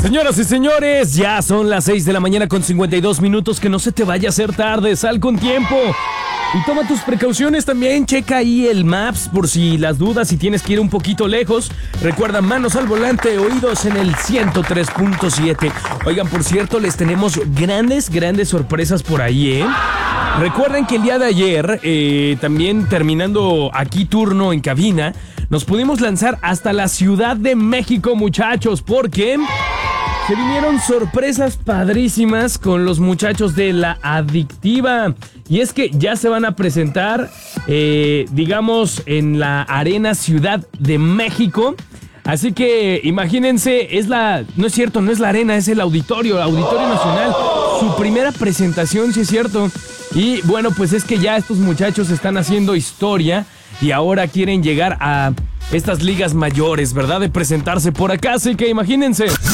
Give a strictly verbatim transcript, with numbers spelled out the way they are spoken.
Señoras y señores, ya son las seis de la mañana con cincuenta y dos minutos. Que no se te vaya a hacer tarde, sal con tiempo. Y toma tus precauciones también, checa ahí el Maps por si las dudas, si tienes que ir un poquito lejos. Recuerda, manos al volante, oídos en el ciento tres punto siete. Oigan, por cierto, les tenemos grandes, grandes sorpresas por ahí, ¿eh? Recuerden que el día de ayer, eh, también terminando aquí turno en cabina, nos pudimos lanzar hasta la Ciudad de México, muchachos, porque se vinieron sorpresas padrísimas con los muchachos de La Adictiva. Y es que ya se van a presentar, eh, digamos, en la Arena Ciudad de México. Así que imagínense, es la, no es cierto, no es la arena, es el auditorio, Auditorio Nacional. Su primera presentación, sí es cierto. Y bueno, pues es que ya estos muchachos están haciendo historia y ahora quieren llegar a estas ligas mayores, ¿verdad? De presentarse por acá, así que imagínense.